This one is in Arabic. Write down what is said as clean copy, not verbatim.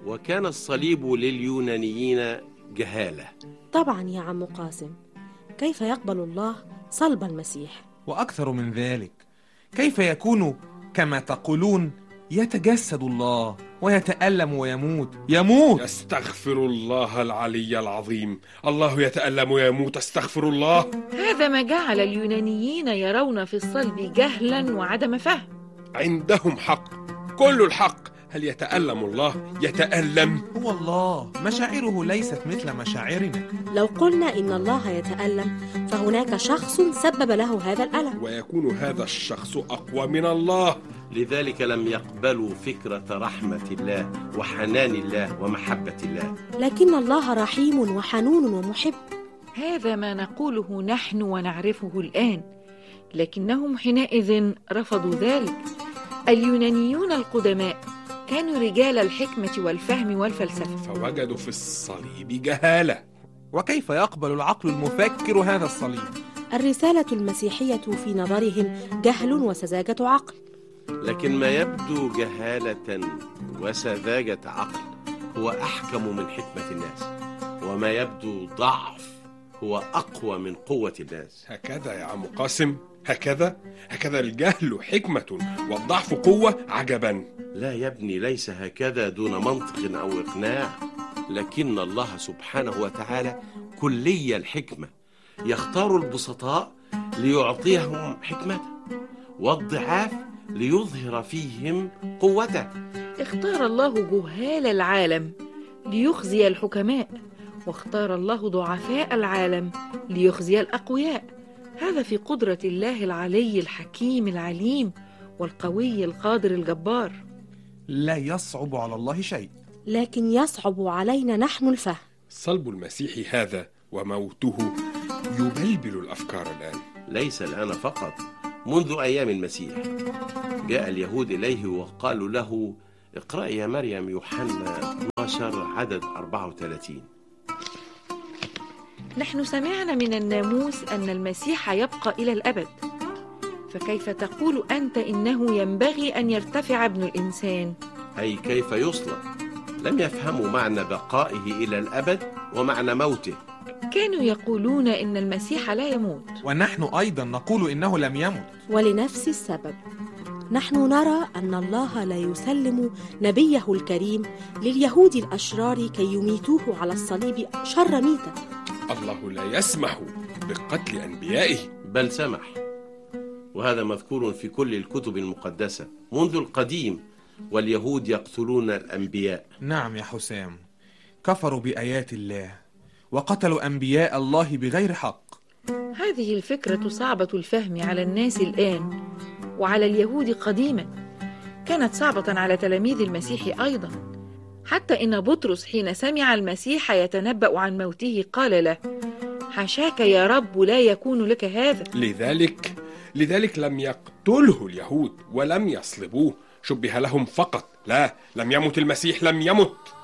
وكان الصليب لليونانيين جهالة. طبعا يا عم قاسم، كيف يقبل الله صلب المسيح؟ وأكثر من ذلك، كيف يكون كما تقولون يتجسد الله ويتألم ويموت؟ استغفر الله العلي العظيم، الله يتألم ويموت، استغفر الله. هذا ما جعل اليونانيين يرون في الصلب جهلا وعدم فهم. عندهم حق، كل الحق. هل يتألم الله؟ يتألم. هو الله مشاعره ليست مثل مشاعرنا. لو قلنا إن الله يتألم فهناك شخص سبب له هذا الألم، ويكون هذا الشخص أقوى من الله. لذلك لم يقبلوا فكرة رحمة الله وحنان الله ومحبة الله. لكن الله رحيم وحنون ومحب. هذا ما نقوله نحن ونعرفه الآن، لكنهم حينئذ رفضوا ذلك. اليونانيون القدماء كانوا رجال الحكمة والفهم والفلسفة، فوجدوا في الصليب جهالة. وكيف يقبل العقل المفكر هذا الصليب؟ الرسالة المسيحية في نظرهم جهل وسذاجة عقل. لكن ما يبدو جهالة وسذاجة عقل هو أحكم من حكمة الناس، وما يبدو ضعف هو أقوى من قوة الناس. هكذا يا عم قاسم، هكذا الجهل حكمة والضعف قوة. عجبا. لا يا ابني، ليس هكذا دون منطق أو إقناع، لكن الله سبحانه وتعالى كلي الحكمة، يختار البسطاء ليعطيهم حكمته، والضعاف ليظهر فيهم قوته. اختار الله جهال العالم ليخزي الحكماء، واختار الله ضعفاء العالم ليخزي الأقوياء. هذا في قدرة الله العلي الحكيم العليم والقوي القادر الجبار. لا يصعب على الله شيء، لكن يصعب علينا نحن الفهم. صلب المسيح هذا وموته يبلبل الأفكار الآن. ليس الآن فقط، منذ أيام المسيح جاء اليهود إليه وقالوا له: اقرأ يا مريم يوحنا 12 عدد 34. نحن سمعنا من الناموس أن المسيح يبقى إلى الأبد، فكيف تقول أنت إنه ينبغي أن يرتفع ابن الإنسان؟ أي كيف يصلب. لم يفهموا معنى بقائه إلى الأبد ومعنى موته. كانوا يقولون إن المسيح لا يموت، ونحن أيضا نقول إنه لم يمت، ولنفس السبب نحن نرى أن الله لا يسلم نبيه الكريم لليهود الأشرار كي يميتوه على الصليب شر ميتة. الله لا يسمح بقتل أنبيائه، بل سمح، وهذا مذكور في كل الكتب المقدسة منذ القديم، واليهود يقتلون الأنبياء. نعم يا حسام، كفروا بآيات الله وقتلوا أنبياء الله بغير حق. هذه الفكرة صعبة الفهم على الناس الآن وعلى اليهود قديما، كانت صعبة على تلاميذ المسيح أيضا، حتى إن بطرس حين سمع المسيح يتنبأ عن موته قال له: حاشاك يا رب، لا يكون لك هذا. لذلك لم يقتله اليهود ولم يصلبوه، شبه لهم فقط. لا، لم يمت المسيح، لم يمت.